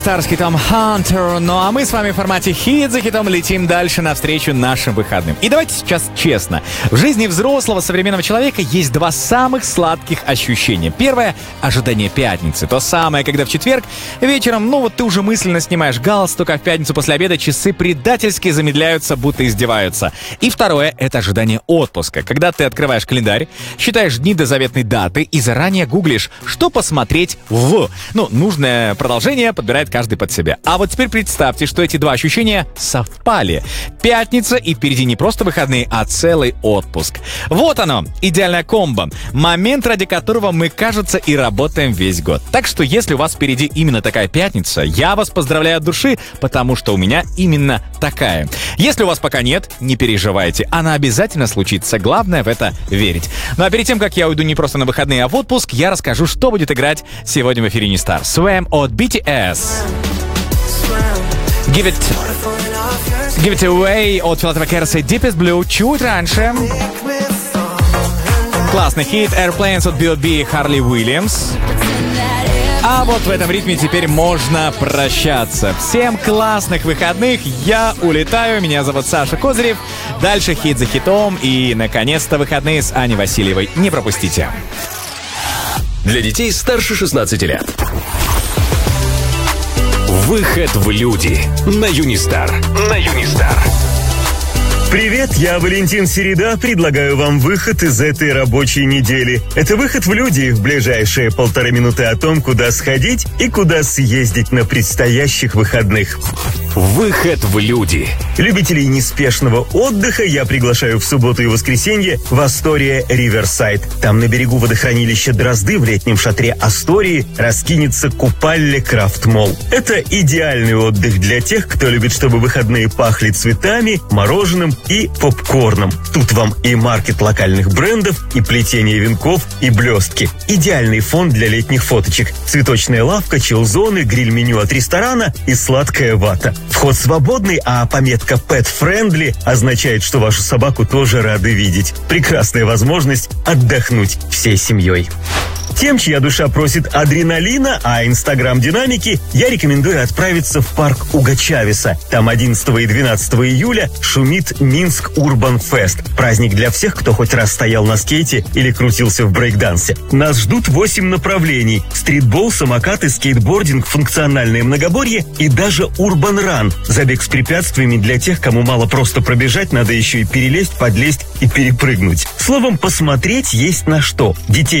Стар с хитом Hunter. Ну а мы с вами в формате хит за хитом летим дальше навстречу нашим выходным. И давайте сейчас честно. В жизни взрослого современного человека есть два самых сладких ощущения. Первое — ожидание пятницы. То самое, когда в четверг вечером, ты уже мысленно снимаешь галстук, а в пятницу после обеда часы предательски замедляются, будто издеваются. И второе — это ожидание отпуска. Когда ты открываешь календарь, считаешь дни до заветной даты и заранее гуглишь, что посмотреть в. Нужное продолжение подбирает каждый под себя. А вот теперь представьте, что эти два ощущения совпали. Пятница, и впереди не просто выходные, а целый отпуск. Вот оно, идеальная комбо. Момент, ради которого мы, кажется, и работаем весь год. Так что, если у вас впереди именно такая пятница, я вас поздравляю от души, потому что у меня именно такая. Если у вас пока нет, не переживайте. Она обязательно случится. Главное в это верить. Ну а перед тем, как я уйду не просто на выходные, а в отпуск, я расскажу, что будет играть сегодня в эфире Не Стар. Swam от BTS. Give It Away от Филатова Керса и Deepest Blue чуть раньше. Классный хит Airplanes от B.O.B. и Харли Уильямс. А вот в этом ритме теперь можно прощаться. Всем классных выходных, я улетаю. Меня зовут Саша Козырев. Дальше хит за хитом и, наконец-то, выходные с Аней Васильевой. Не пропустите. Для детей старше 16 лет. Выход в люди на Юнистар. Привет, я Валентин Середа. Предлагаю вам выход из этой рабочей недели. Это выход в люди в ближайшие 1,5 минуты о том, куда сходить и куда съездить на предстоящих выходных. Выход в люди. Любителей неспешного отдыха я приглашаю в субботу и воскресенье в Астория Риверсайд. Там на берегу водохранилища Дрозды в летнем шатре Астории раскинется купальня Крафт Молл. Это идеальный отдых для тех, кто любит, чтобы выходные пахли цветами, мороженым и попкорном. Тут вам и маркет локальных брендов, и плетение венков, и блестки. Идеальный фон для летних фоточек. Цветочная лавка, чилл-зоны, гриль-меню от ресторана и сладкая вата. Вход свободный, а пометка Pet Friendly означает, что вашу собаку тоже рады видеть. Прекрасная возможность отдохнуть всей семьей. Тем, чья душа просит адреналина, а инстаграм-динамики, я рекомендую отправиться в парк Уго Чавеса. Там 11 и 12 июля шумит Минск Урбан Фест. Праздник для всех, кто хоть раз стоял на скейте или крутился в брейкдансе. Нас ждут 8 направлений: стритбол, самокаты, скейтбординг, функциональное многоборье и даже урбан-ран. Забег с препятствиями для тех, кому мало просто пробежать, надо еще и перелезть, подлезть и перепрыгнуть. Словом, посмотреть есть на что. Детей